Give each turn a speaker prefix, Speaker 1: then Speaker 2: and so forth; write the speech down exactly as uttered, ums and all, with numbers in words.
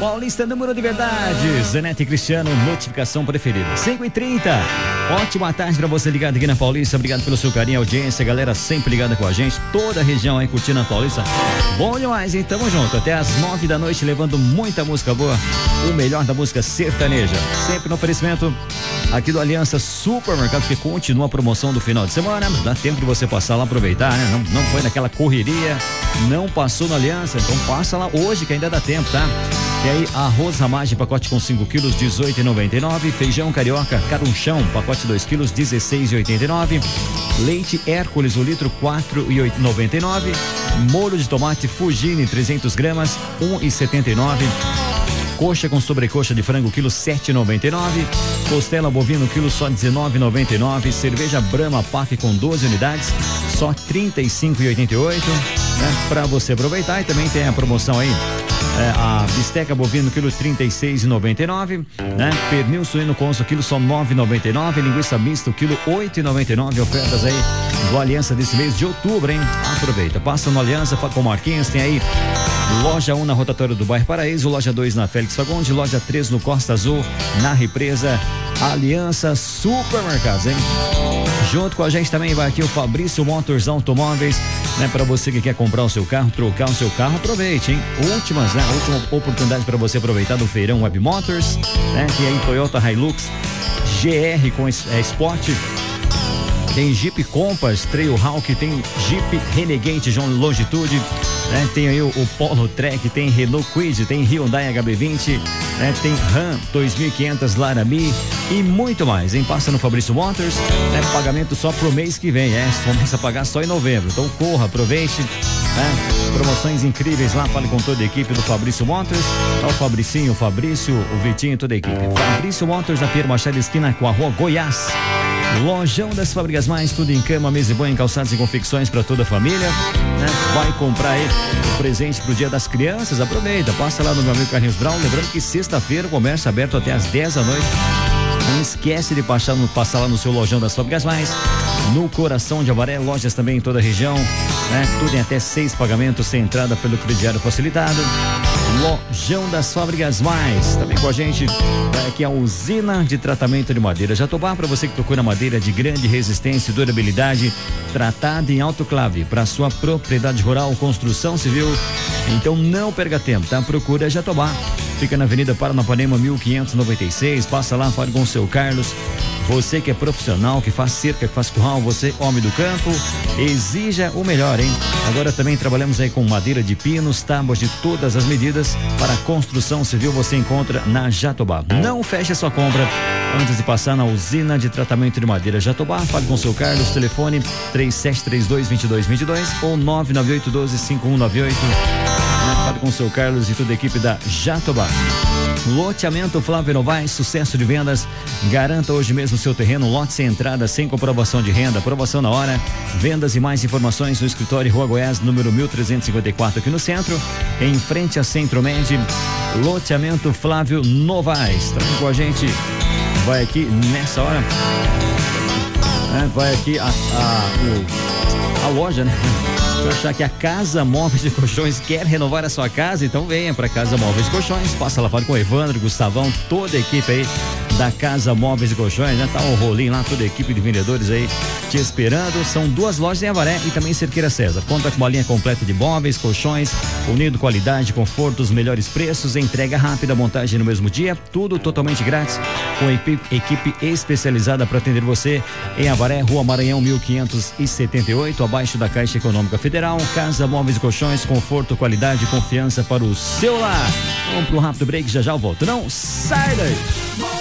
Speaker 1: Paulista, número de verdade. Zanete Cristiano, notificação preferida. cinco e trinta. Ótima tarde pra você ligado aqui na Paulista. Obrigado pelo seu carinho e audiência. Galera sempre ligada com a gente. Toda a região aí curtindo a Paulista. Bom demais, hein? Tamo junto. Até as nove da noite, levando muita música boa. O melhor da música sertaneja. Sempre no oferecimento aqui do Aliança Supermercados, que continua a promoção do final de semana. Dá tempo de você passar lá, aproveitar, né? Não, não foi naquela correria, não passou na Aliança, então passa lá hoje que ainda dá tempo, tá? E aí, arroz ramagem, pacote com cinco quilos, dezoito reais e noventa e nove. Feijão carioca, carunchão, pacote dois quilos, dezesseis reais e oitenta e nove. Leite Hércules, o litro, quatro reais e noventa e nove. Molho de tomate Fugini, trezentos gramas, um real e setenta e nove. Coxa com sobrecoxa de frango, quilo, sete reais e noventa e nove. Costela bovino, quilo, só dezenove reais e noventa e nove. Cerveja Brahma Pack com doze unidades, só trinta e cinco reais e oitenta e oito, né? Pra você aproveitar. E também tem a promoção aí, é, a bisteca bovino, quilo, trinta e seis reais e noventa e nove, né? Pernil suíno conso, quilo, só nove reais e noventa e nove. Linguiça misto, quilo, oito reais e noventa e nove. Ofertas aí do Aliança desse mês de outubro, hein? Aproveita, passa no Aliança, fala com o Marquinhos, tem aí loja um na rotatória do bairro Paraíso, loja dois na Félix Fagundes, loja três no Costa Azul, na Represa. Aliança Supermercados, hein? Junto com a gente também vai aqui o Fabrício Motors Automóveis, né? Para você que quer comprar o seu carro, trocar o seu carro, aproveite, hein? Últimas, né? Última oportunidade para você aproveitar do feirão Web Motors, né? Tem aí Toyota Hilux G R com é, Sport. Tem Jeep Compass, Trailhawk, tem Jeep Renegade John Longitude, né? Tem aí o, o Polo Trek, tem Renault Kwid, tem Hyundai H B vinte, né? Tem Ram dois mil e quinhentos Laramie e muito mais, hein? Passa no Fabrício Motors, né? Pagamento só pro mês que vem, é? Começa a pagar só em novembro, então corra, aproveite, né? Promoções incríveis lá, fale com toda a equipe do Fabrício Motors, tá o Fabricinho, o Fabrício, o Vitinho e toda a equipe. Fabrício Motors, na Pierre Machado, esquina com a rua Goiás. Lojão das Fábricas Mais, tudo em cama, mesa e banho, calçados e confecções para toda a família, né? Vai comprar aí o presente pro Dia das Crianças, aproveita, passa lá no meu amigo Carlinhos Brown, lembrando que sexta-feira o comércio aberto até às dez da noite. Não esquece de passar, no, passar lá no seu Lojão das Fábricas Mais, no coração de Avaré, lojas também em toda a região, né? Tudo em até seis pagamentos, sem entrada pelo crediário facilitado. Lojão das Fábricas Mais, também com a gente vai aqui a usina de tratamento de madeira Jatobá, para você que procura madeira de grande resistência e durabilidade, tratada em autoclave para sua propriedade rural, construção civil. Então não perca tempo, tá? Procura Jatobá, fica na Avenida Paranapanema mil quinhentos e noventa e seis, passa lá, fale com o seu Carlos. Você que é profissional, que faz cerca, que faz curral, você homem do campo, exija o melhor, hein? Agora também trabalhamos aí com madeira de pinos, tábuas de todas as medidas para construção civil, você encontra na Jatobá. Não feche a sua compra antes de passar na usina de tratamento de madeira Jatobá. Fale com o seu Carlos, telefone três sete três dois, dois dois dois dois ou nove nove oito um dois, cinco um nove oito. Fale com o seu Carlos e toda a equipe da Jatobá. Loteamento Flávio Novaes, sucesso de vendas. Garanta hoje mesmo seu terreno, lote sem entrada, sem comprovação de renda, aprovação na hora. Vendas e mais informações no escritório Rua Goiás, número mil trezentos e cinquenta e quatro, aqui no centro, em frente a Centro-Med. Loteamento Flávio Novaes. Também com a gente vai aqui nessa hora, né? Vai aqui a, a, o, a loja, né? Se achar que a Casa Móveis e Colchões quer renovar a sua casa, então venha para Casa Móveis e Colchões, passa lá fora com o Evandro, Gustavão, toda a equipe aí da Casa Móveis e Colchões, né? Tá o Rolim lá, toda a equipe de vendedores aí te esperando. São duas lojas em Avaré e também em Cerqueira César. Conta com uma linha completa de móveis, colchões, unido qualidade, conforto, os melhores preços, entrega rápida, montagem no mesmo dia, tudo totalmente grátis, com equipe, equipe especializada para atender você em Avaré, Rua Maranhão mil quinhentos e setenta e oito, abaixo da Caixa Econômica Federal. Casa Móveis e Colchões, conforto, qualidade e confiança para o seu lar. Vamos para um rápido break, já já eu volto. Não sai daí!